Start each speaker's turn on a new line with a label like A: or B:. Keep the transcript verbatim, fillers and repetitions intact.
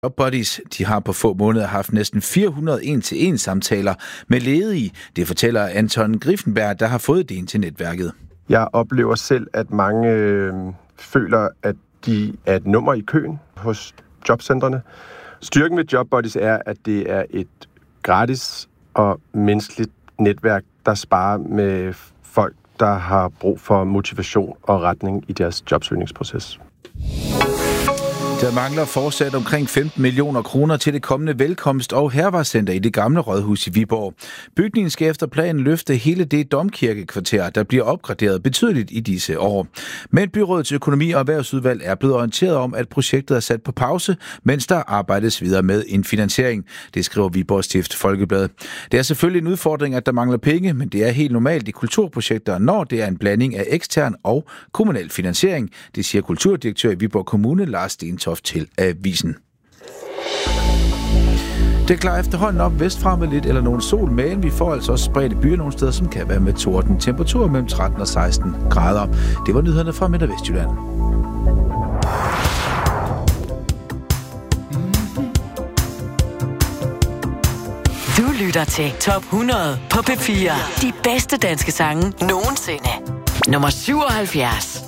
A: JobBuddies, de har på få måneder haft næsten fire hundrede en-til-en samtaler med ledige. Det fortæller Anton Griffenberg, der har fået idéen til netværket.
B: Jeg oplever selv, at mange øh, føler, at de er et nummer i køen hos jobcentrene. Styrken ved JobBuddies er, at det er et gratis og menneskeligt netværk, der sparer med folk, der har brug for motivation og retning i deres jobsøgningsproces.
A: Der mangler fortsat omkring femten millioner kroner til det kommende velkomst- og hærvarscenter i det gamle rådhus i Viborg. Bygningen skal efter planen løfte hele det domkirkekvarter, der bliver opgraderet betydeligt i disse år. Men byrådets økonomi- og erhvervsudvalg er blevet orienteret om, at projektet er sat på pause, mens der arbejdes videre med en finansiering. Det skriver Viborg Stift Folkeblad. Det er selvfølgelig en udfordring, at der mangler penge, men det er helt normalt i kulturprojekter, når det er en blanding af ekstern og kommunal finansiering. Det siger kulturdirektør i Viborg Kommune, Lars Stentoft, til avisen. Det klarer efterhånden op vestfra med lidt eller nogen sol, men vi får altså også spredte byer nogle steder, som kan være med torden. Temperaturer mellem tretten og seksten grader. Det var nyhederne fra Midt- og Vestjylland.
C: Du lytter til Top hundrede på P fire. De bedste danske sange nogensinde. Nummer syvoghalvfjerds.